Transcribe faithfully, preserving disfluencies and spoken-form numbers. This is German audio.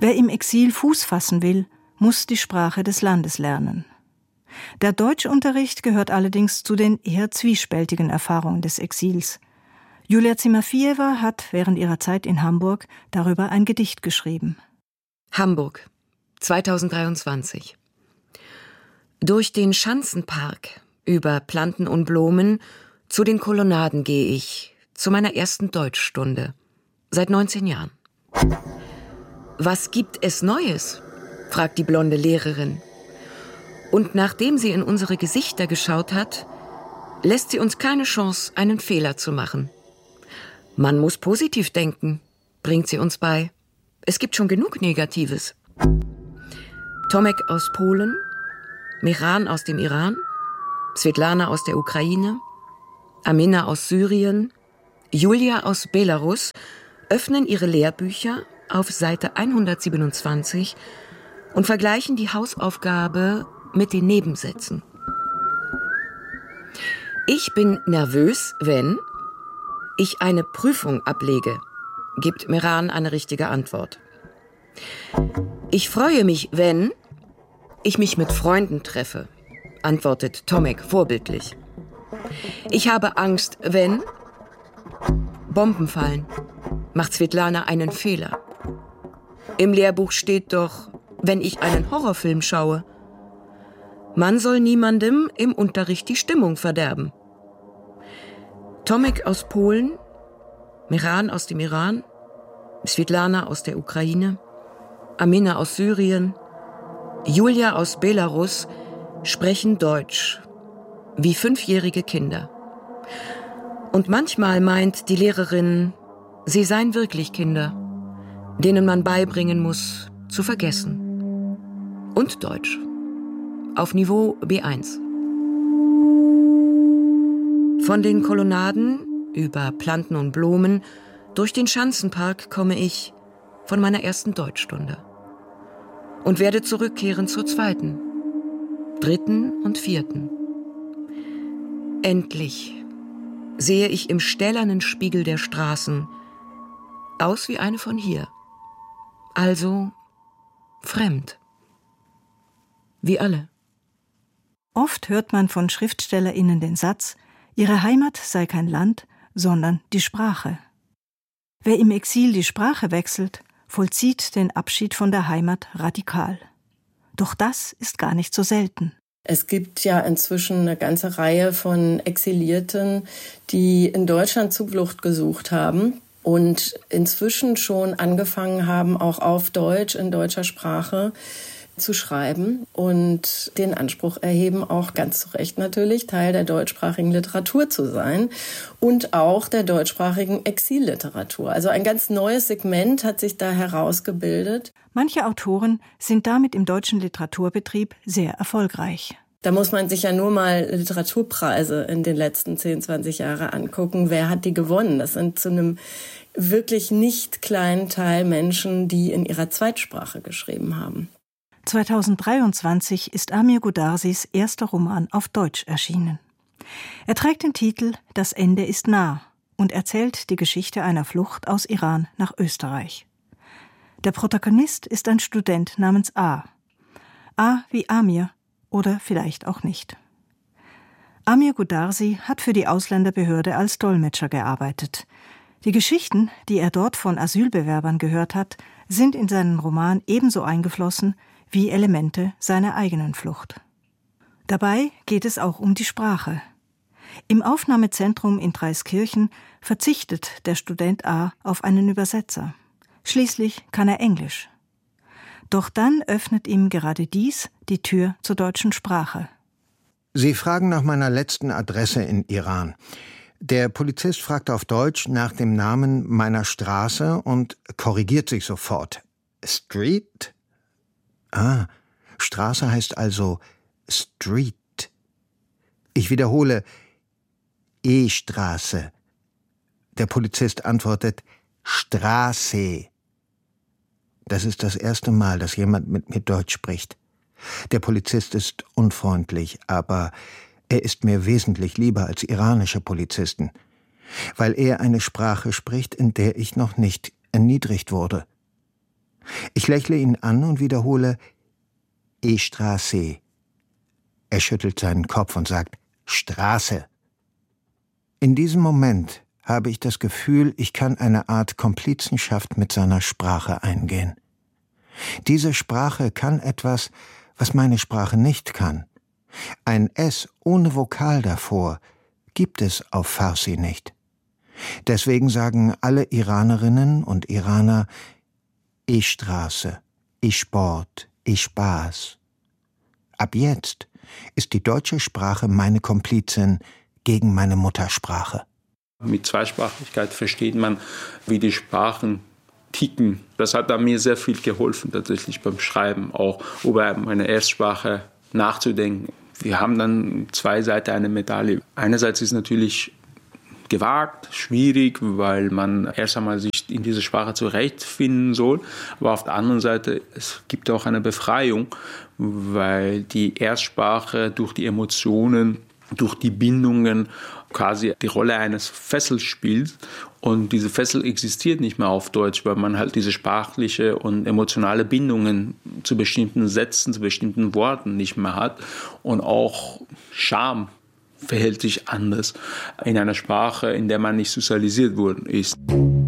Wer im Exil Fuß fassen will, muss die Sprache des Landes lernen. Der Deutschunterricht gehört allerdings zu den eher zwiespältigen Erfahrungen des Exils. Julia Zimafiewa hat während ihrer Zeit in Hamburg darüber ein Gedicht geschrieben. Hamburg, zweitausenddreiundzwanzig. Durch den Schanzenpark, über Planten und Blumen, zu den Kolonnaden gehe ich, zu meiner ersten Deutschstunde, seit neunzehn Jahren. Was gibt es Neues? Fragt die blonde Lehrerin. Und nachdem sie in unsere Gesichter geschaut hat, lässt sie uns keine Chance, einen Fehler zu machen. Man muss positiv denken, bringt sie uns bei. Es gibt schon genug Negatives. Tomek aus Polen, Mehran aus dem Iran, Svetlana aus der Ukraine, Amina aus Syrien, Julia aus Belarus öffnen ihre Lehrbücher auf Seite hundertsiebenundzwanzig und vergleichen die Hausaufgabe mit den Nebensätzen. Ich bin nervös, wenn ich eine Prüfung ablege, gibt Mehran eine richtige Antwort. Ich freue mich, wenn ich mich mit Freunden treffe, antwortet Tomek vorbildlich. Ich habe Angst, wenn Bomben fallen, macht Svetlana einen Fehler. Im Lehrbuch steht doch, wenn ich einen Horrorfilm schaue. Man soll niemandem im Unterricht die Stimmung verderben. Tomek aus Polen, Mehran aus dem Iran, Svetlana aus der Ukraine, Amina aus Syrien, Julia aus Belarus sprechen Deutsch, wie fünfjährige Kinder. Und manchmal meint die Lehrerin, sie seien wirklich Kinder, denen man beibringen muss, zu vergessen. Und Deutsch. Auf Niveau B eins. Von den Kolonnaden, über Planten und Blumen, durch den Schanzenpark komme ich von meiner ersten Deutschstunde. Und werde zurückkehren zur zweiten, dritten und vierten. Endlich sehe ich im stählernen Spiegel der Straßen aus wie eine von hier. Also fremd. Wie alle. Oft hört man von SchriftstellerInnen den Satz, ihre Heimat sei kein Land, sondern die Sprache. Wer im Exil die Sprache wechselt, vollzieht den Abschied von der Heimat radikal. Doch das ist gar nicht so selten. Es gibt ja inzwischen eine ganze Reihe von Exilierten, die in Deutschland Zuflucht gesucht haben und inzwischen schon angefangen haben, auch auf Deutsch, in deutscher Sprache zu schreiben und den Anspruch erheben, auch ganz zu Recht natürlich, Teil der deutschsprachigen Literatur zu sein und auch der deutschsprachigen Exilliteratur. Also ein ganz neues Segment hat sich da herausgebildet. Manche Autoren sind damit im deutschen Literaturbetrieb sehr erfolgreich. Da muss man sich ja nur mal Literaturpreise in den letzten zehn, zwanzig Jahren angucken. Wer hat die gewonnen? Das sind zu einem wirklich nicht kleinen Teil Menschen, die in ihrer Zweitsprache geschrieben haben. zweitausenddreiundzwanzig ist Amir Godarsis erster Roman auf Deutsch erschienen. Er trägt den Titel »Das Ende ist nah« und erzählt die Geschichte einer Flucht aus Iran nach Österreich. Der Protagonist ist ein Student namens A. A wie Amir oder vielleicht auch nicht. Amir Godarsi hat für die Ausländerbehörde als Dolmetscher gearbeitet. Die Geschichten, die er dort von Asylbewerbern gehört hat, sind in seinen Roman ebenso eingeflossen wie Elemente seiner eigenen Flucht. Dabei geht es auch um die Sprache. Im Aufnahmezentrum in Dreiskirchen verzichtet der Student A auf einen Übersetzer. Schließlich kann er Englisch. Doch dann öffnet ihm gerade dies die Tür zur deutschen Sprache. Sie fragen nach meiner letzten Adresse in Iran. Der Polizist fragt auf Deutsch nach dem Namen meiner Straße und korrigiert sich sofort. Street? Ah, Straße heißt also Street. Ich wiederhole, E-Straße. Der Polizist antwortet Straße. Das ist das erste Mal, dass jemand mit mir Deutsch spricht. Der Polizist ist unfreundlich, aber er ist mir wesentlich lieber als iranische Polizisten, weil er eine Sprache spricht, in der ich noch nicht erniedrigt wurde. Ich lächle ihn an und wiederhole E Straße. Er schüttelt seinen Kopf und sagt Straße. In diesem Moment habe ich das Gefühl, ich kann eine Art Komplizenschaft mit seiner Sprache eingehen. Diese Sprache kann etwas, was meine Sprache nicht kann. Ein S ohne Vokal davor gibt es auf Farsi nicht. Deswegen sagen alle Iranerinnen und Iraner E Straße, E Sport, E Spaß. Ab jetzt ist die deutsche Sprache meine Komplizin gegen meine Muttersprache. Mit Zweisprachigkeit versteht man, wie die Sprachen ticken. Das hat mir sehr viel geholfen, tatsächlich beim Schreiben, auch über meine Erstsprache nachzudenken. Wir haben dann zwei Seiten einer Medaille. Einerseits ist natürlich gewagt, schwierig, weil man erst einmal sich in dieser Sprache zurechtfinden soll. Aber auf der anderen Seite, es gibt auch eine Befreiung, weil die Erstsprache durch die Emotionen, durch die Bindungen quasi die Rolle eines Fessels spielt. Und diese Fessel existiert nicht mehr auf Deutsch, weil man halt diese sprachliche und emotionale Bindungen zu bestimmten Sätzen, zu bestimmten Worten nicht mehr hat. Und auch Scham verhält sich anders in einer Sprache, in der man nicht sozialisiert worden ist.